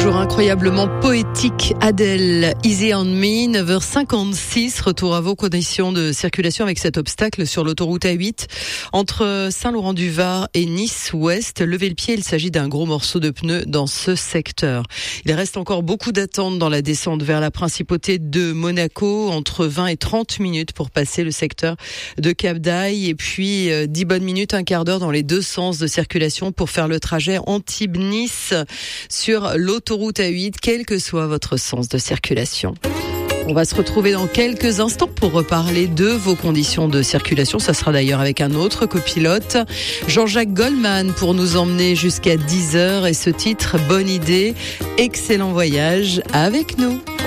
Toujours incroyablement poétique, Adèle, Easy on Me, 9h56, retour à vos conditions de circulation avec cet obstacle sur l'autoroute A8 entre Saint-Laurent-du-Var et Nice-Ouest. Levez le pied, il s'agit d'un gros morceau de pneu dans ce secteur. Il reste encore beaucoup d'attentes dans la descente vers la principauté de Monaco, entre 20 et 30 minutes pour passer le secteur de Cap d'Aille et puis 10 bonnes minutes, un quart d'heure dans les deux sens de circulation pour faire le trajet Antibes-Nice sur l'autoroute A8, quel que soit votre sens de circulation. On va se retrouver dans quelques instants pour reparler de vos conditions de circulation. Ça sera d'ailleurs avec un autre copilote, Jean-Jacques Goldman, pour nous emmener jusqu'à 10h. Et ce titre, bonne idée, excellent voyage avec nous.